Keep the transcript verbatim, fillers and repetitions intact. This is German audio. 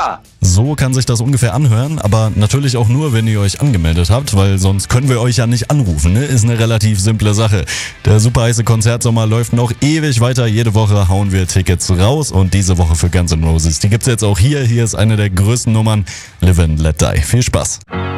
klar. So kann sich das ungefähr anhören, aber natürlich auch nur, wenn ihr euch angemeldet habt, weil sonst können wir euch ja nicht anrufen, ne? Ist eine relativ simple Sache. Der super heiße Konzertsommer läuft noch ewig weiter. Jede Woche hauen wir Tickets raus und diese Woche für Guns N' Roses. Die gibt's jetzt auch hier. Hier ist eine der größten Nummern, Live and Let Die. Viel Spaß.